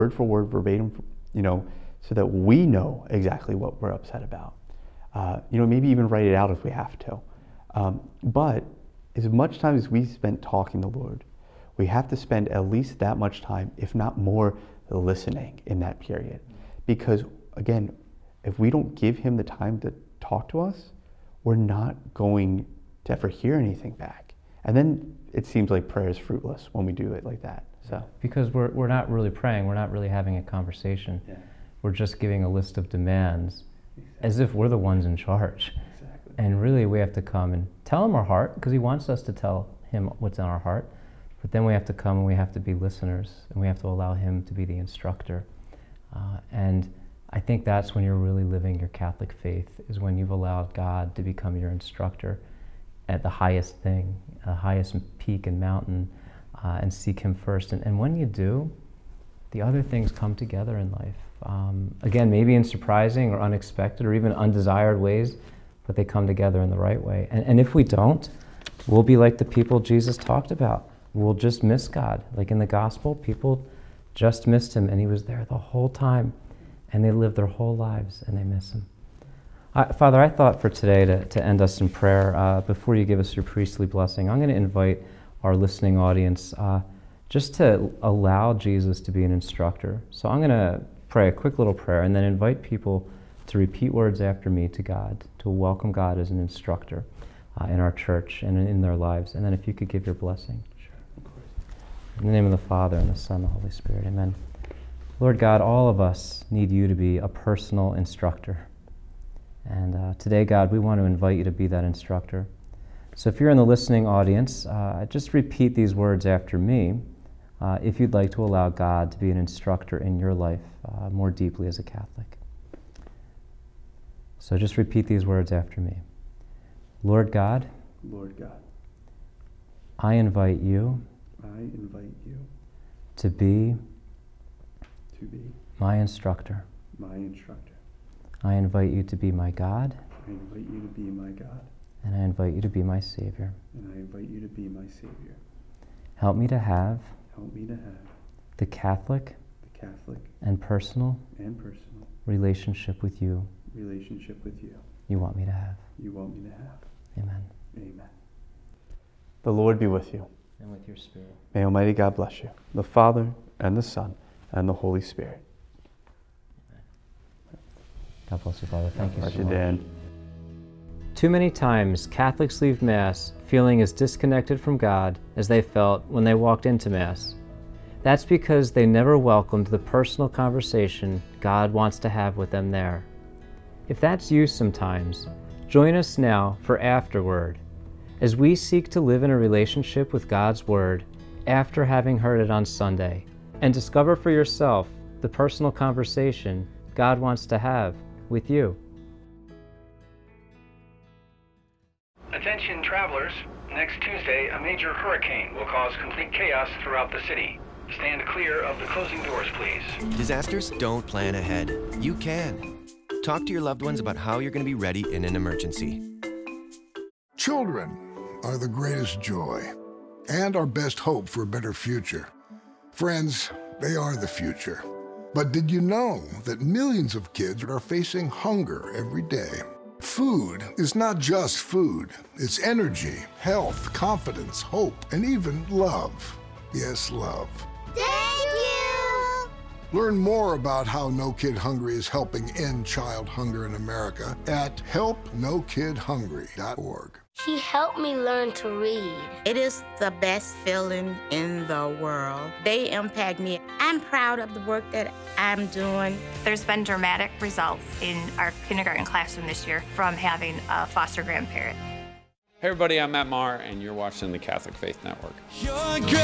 word for word, verbatim, so that we know exactly what we're upset about. Maybe even write it out if we have to. But as much time as we spent talking to the Lord, we have to spend at least that much time, if not more, listening in that period. Because again, if we don't give him the time to talk to us, we're not going to ever hear anything back. And then it seems like prayer is fruitless when we do it like that. So because we're not really praying, we're not really having a conversation. Yeah. We're just giving a list of demands, exactly, as if we're the ones in charge. Exactly. And really we have to come and tell him our heart, because he wants us to tell him what's in our heart. But then we have to come and we have to be listeners, and we have to allow him to be the instructor. And I think that's when you're really living your Catholic faith, is when you've allowed God to become your instructor at the highest thing, the highest peak and mountain, and seek him first. And when you do, the other things come together in life. Again, maybe in surprising or unexpected or even undesired ways, but they come together in the right way. And if we don't, we'll be like the people Jesus talked about. We'll just miss God. Like in the gospel, people just missed him, and he was there the whole time, and they lived their whole lives and they miss him. Father, I thought for today to end us in prayer, before you give us your priestly blessing, I'm going to invite our listening audience just to allow Jesus to be an instructor. So I'm going to pray a quick little prayer and then invite people to repeat words after me to God, to welcome God as an instructor in our church and in their lives. And then if you could give your blessing. In the name of the Father, and the Son, and the Holy Spirit, amen. Lord God, all of us need you to be a personal instructor. And today, God, we want to invite you to be that instructor. So if you're in the listening audience, just repeat these words after me if you'd like to allow God to be an instructor in your life more deeply as a Catholic. So just repeat these words after me. Lord God, I invite you to be my instructor. I invite you to be my God. And I invite you to be my Savior. Help me to have the Catholic and personal relationship with you you want me to have. Amen. The Lord be with you. And with your spirit. May Almighty God bless you, the Father, and the Son, and the Holy Spirit. God bless you, Father. Thank you so much. Dan. Too many times, Catholics leave Mass feeling as disconnected from God as they felt when they walked into Mass. That's because they never welcomed the personal conversation God wants to have with them there. If that's you sometimes, join us now for Afterword, as we seek to live in a relationship with God's Word after having heard it on Sunday, and discover for yourself the personal conversation God wants to have with you. Attention travelers, next Tuesday a major hurricane will cause complete chaos throughout the city. Stand clear of the closing doors, please. Disasters don't plan ahead. You can. Talk to your loved ones about how you're going to be ready in an emergency. Children are the greatest joy and our best hope for a better future. Friends, they are the future. But did you know that millions of kids are facing hunger every day? Food is not just food. It's energy, health, confidence, hope, and even love. Yes, love. Thank you! Learn more about how No Kid Hungry is helping end child hunger in America at helpnokidhungry.org. She helped me learn to read. It is the best feeling in the world. They impact me. I'm proud of the work that I'm doing. There's been dramatic results in our kindergarten classroom this year from having a foster grandparent. Hey everybody, I'm Matt Maher, and you're watching the Catholic Faith Network.